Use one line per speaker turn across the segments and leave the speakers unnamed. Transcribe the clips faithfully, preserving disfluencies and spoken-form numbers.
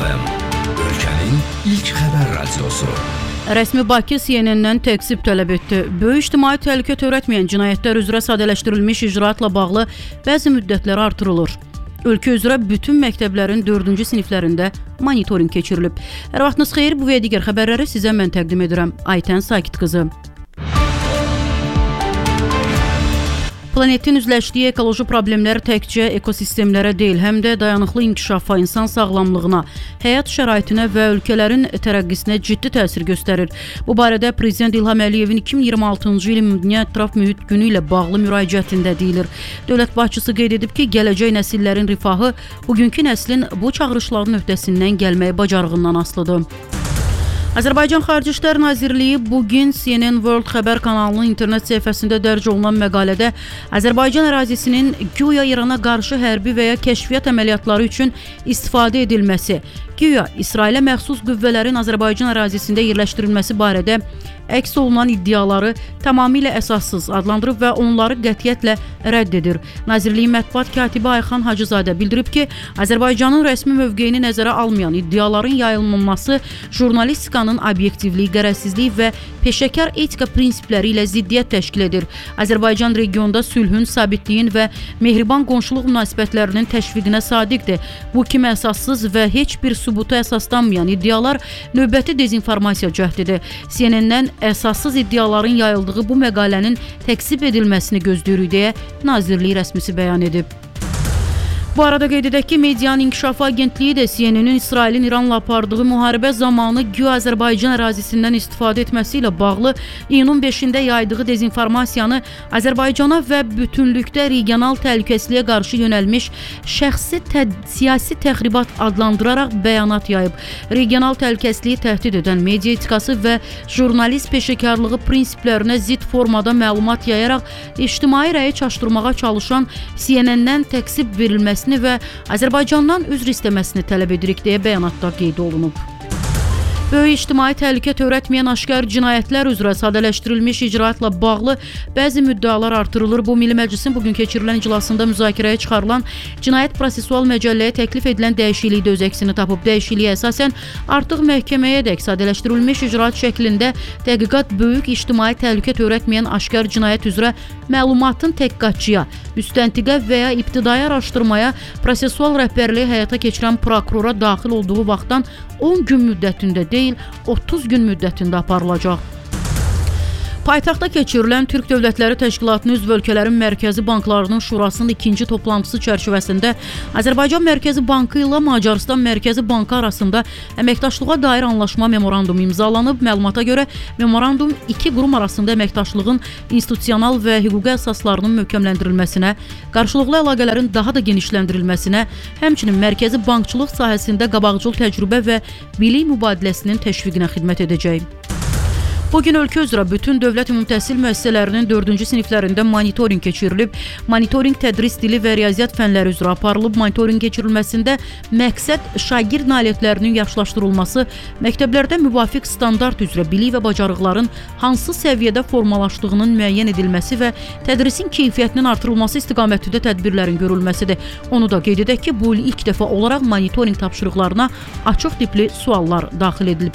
F M, ölkənin ilk xəbər radiosu.
Rəsmi Bakı C N N-dən təqsib tələb etdi. Böyük ictimai təhlükə törətməyən cinayətlər üzrə sadələşdirilmiş icraatla bağlı bəzi müddətlər artırılır. Ölkə üzrə bütün məktəblərin dördüncü siniflərində monitorinq keçirilib. Hər vaxtınız xeyir, bu və digər xəbərləri sizə mən təqdim edirəm. Aytən Sakit qızı. Planetin üzləşdiyi ekoloji problemlər təkcə ekosistemlərə deyil, həm də dayanıqlı inkişafa, insan sağlamlığına, həyat şəraitinə və ölkələrin tərəqqisinə ciddi təsir göstərir. Bu barədə Prezident İlham Əliyevin iki min iyirmi altıncı ilin Dünya Ətraf Mühit Günü ilə bağlı müraciətində deyilir. Dövlət başçısı qeyd edib ki, gələcək nəsillərin rifahı bugünkü nəslin bu çağırışların öhdəsindən gəlməyi bacarığından asılıdır. Azərbaycan Xarici İşlər Nazirliyi bugün C N N World xəbər kanalının internet səhifəsində dərc olunan məqalədə Azərbaycan ərazisinin güya İrana qarşı hərbi və ya kəşfiyyat əməliyyatları üçün istifadə edilməsi, güya İsrailə məxsus qüvvələrin Azərbaycan ərazisində yerləşdirilməsi barədə əks olunan iddiaları tamamilə əsassız adlandırıb və onları qətiyyətlə rədd edir. Nazirliyin mətbuat katibi Ayxan Hacızadə bildirib ki, Azərbaycanın rəsmi mövqeyini nəzərə almayan iddiaların yayılmaması jurnalistikanın obyektivliyi, qərəzsizliyi və peşəkar etika prinsipləri ilə ziddiyyət təşkil edir. Azərbaycan regionda sülhün, sabitliyin və mehriban qonşuluq münasibətlərinin təşviqinə sadiqdir. Bu kimi əsassız və heç bir sübuta əsaslanmayan iddialar növbəti dezinformasiya cəhdidir. C N N-dən əsassız iddiaların yayıldığı bu məqalənin təqsib edilməsini gözləyirik deyə Nazirlik rəsmisi bəyan edib. Bu arada qeyd edək ki, Medianın İnkişafı Agentliyi də C N N-in İsrailin İranla apardığı müharibə zamanı güya Azərbaycan ərazisindən istifadə etməsi ilə bağlı iyunun beşində yaydığı dezinformasiyanı Azərbaycana və bütünlükdə regional təhlükəsizliyə qarşı yönəlmiş şəxsi tə siyasi təxribat adlandıraraq bəyanat yayıb. Regional təhlükəsizliyi təhdid edən media etikası və jurnalist peşəkarlığı prinsiplərinə zidd formada məlumat yayaraq ictimai rəyi çaşdırmağa çalışan C N N-dən təqsib verilməsi və Azərbaycandan üzr istəməsini tələb edirik deyə bəyanatda qeyd olunub. Böyük ictimai təhlükə törətməyən aşkar cinayətlər üzrə sadələşdirilmiş icraatla bağlı bəzi müddəalar artırılır. Bu, Milli Məclisin bugün keçirilən iclasında müzakirəyə çıxarılan Cinayət Prosessual Məcəlləyə təklif edilən dəyişiklikdə öz əksini tapıb. Dəyişikliyə əsasən artıq məhkəməyədək sadələşdirilmiş icraat şəklində təhqiqat böyük ictimai təhlükə törətməyən aşkar cinayət üzrə məlumatın təhqiqatçıya, müstəntiqə və ya ibtidai araşdırmaya prosessual rəhbərliyi həyata keçirən prokurora daxil olduğu vaxtdan on gün müddətində deyil, otuz gün müddətində aparılacaq. Paytaxtda keçirilən Türk Dövlətləri Təşkilatının üzv ölkələrin mərkəzi banklarının şurasının ikinci toplantısı çərçivəsində Azərbaycan Mərkəzi Bankı ilə Macarıstan Mərkəzi Bankı arasında əməkdaşlığa dair anlaşma memorandumu imzalanıb. Məlumata görə memorandum iki qurum arasında əməkdaşlığın institusional və hüquqi əsaslarının möhkəmləndirilməsinə, qarşılıqlı əlaqələrin daha da genişləndirilməsinə, həmçinin mərkəzi bankçılıq sahəsində qabaqcıl təcrübə və bilik mübadiləsinin təşviqinə xidmət edəcək. Bugün ölkə üzrə bütün dövlət ümumi təhsil müəssisələrinin dördüncü siniflərində monitorinq keçirilib. Monitorinq tədris dili və riyaziyyat fənləri üzrə aparılıb. Monitorinq keçirilməsində məqsəd şagird nailiyyətlərinin yaxşılaşdırılması, məktəblərdə müvafiq standart üzrə bilik və bacarıqların hansı səviyyədə formalaşdığının müəyyən edilməsi və tədrisin keyfiyyətinin artırılması istiqamətində tədbirlərin görülməsidir. Onu da qeyd edək ki, bu il ilk dəfə olaraq monitorinq tapşırıqlarına açıq tipli suallar daxil edilib.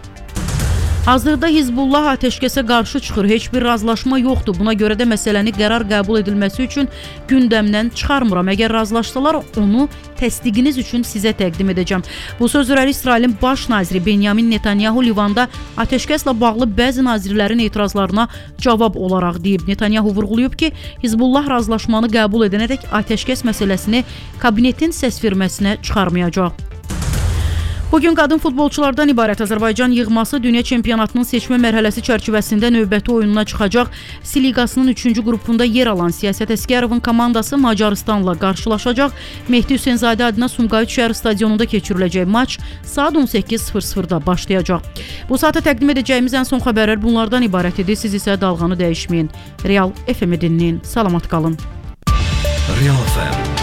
Hazırda Hizbullah atəşkəsə qarşı çıxır, heç bir razılaşma yoxdur. Buna görə də məsələni qərar qəbul edilməsi üçün gündəmdən çıxarmıram. Əgər razılaşsalar, onu təsdiqiniz üçün sizə təqdim edəcəm. Bu sözləri İsrailin baş naziri Benyamin Netanyahu Livanda atəşkəslə bağlı bəzi nazirlərin etirazlarına cavab olaraq deyib. Netanyahu vurğulayıb ki, Hizbullah razılaşmanı qəbul edənədək atəşkəs məsələsini kabinetin səs verməsinə çıxarmayacaq. Bugün qadın futbolçulardan ibarət Azərbaycan yığması Dünya Çempionatının seçmə mərhələsi çərçivəsində növbəti oyununa çıxacaq. C liqasının üçüncü qrupunda yer alan Siyasət Əsgərovun komandası Macarıstanla qarşılaşacaq. Mehdi Hüseynzadə adına Sumqayıt şəhər stadionunda keçiriləcək maç saat on səkkiz sıfır sıfırda başlayacaq. Bu saata təqdim edəcəyimiz ən son xəbərlər bunlardan ibarət idi. Siz isə dalğanı dəyişməyin. Real F M-i dinləyin. Salamat qalın.
Real F M